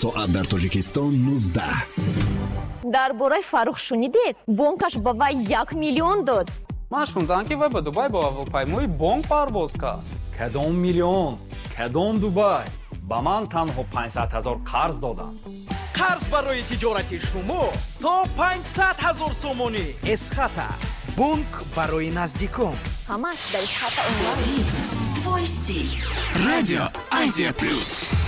ساعت در تاجیکستان 19. در برای فروخ شنیدید بانکش با وی 1 میلیون داد. من شنیدم که وی به دبی با هواپیمای بانک پرواز کرد. کدام میلیون کدام دبی؟ با من تنها 500,000 قرض دادن. قرض برای تجارت شما تا 500,000 سومانی اسخطه. بانک برای نزدیکان. همش در اسخطه اونلاین. Voice. Radio Asia Plus.